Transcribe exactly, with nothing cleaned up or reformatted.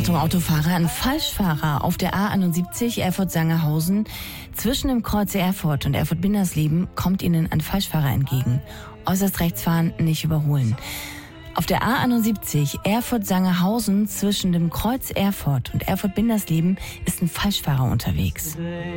Achtung Autofahrer, ein Falschfahrer auf der A einundsiebzig Erfurt-Sangerhausen zwischen dem Kreuz Erfurt und Erfurt-Bindersleben kommt Ihnen ein Falschfahrer entgegen. Äußerst rechts fahren, nicht überholen. Auf der A einundsiebzig Erfurt-Sangerhausen zwischen dem Kreuz Erfurt und Erfurt-Bindersleben ist ein Falschfahrer unterwegs.